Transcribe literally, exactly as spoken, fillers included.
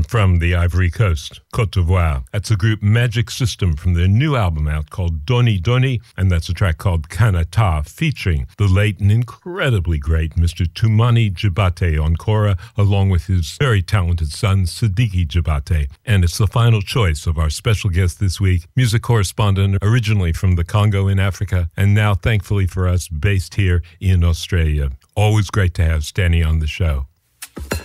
from the Ivory Coast, Côte d'Ivoire. That's a group Magic System from their new album out called Doni Doni, and that's a track called Kanata, featuring the late and incredibly great Mister Toumani Djabate on kora, along with his very talented son, Sidiki Djabate. And it's the final choice of our special guest this week, music correspondent originally from the Congo in Africa, and now, thankfully for us, based here in Australia. Always great to have Stanny on the show.